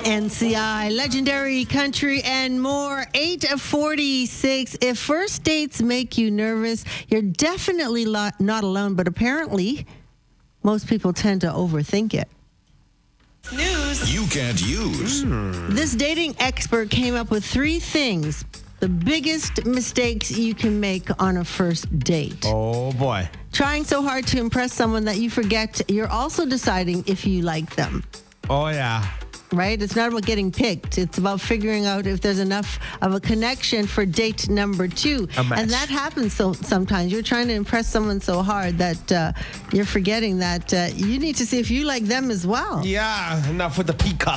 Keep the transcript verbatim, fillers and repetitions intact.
N C I, legendary country, and more. eight forty-six. If first dates make you nervous, you're definitely lo- not alone, but apparently most people tend to overthink it. News you can't use. This dating expert came up with three things, the biggest mistakes you can make on a first date. Oh, boy. Trying so hard to impress someone that you forget you're also deciding if you like them. Oh, yeah. Right? It's not about getting picked. It's about figuring out if there's enough of a connection for date number two. A match. And that happens so sometimes. You're trying to impress someone so hard that uh, you're forgetting that uh, you need to see if you like them as well. Yeah, enough with the peacock.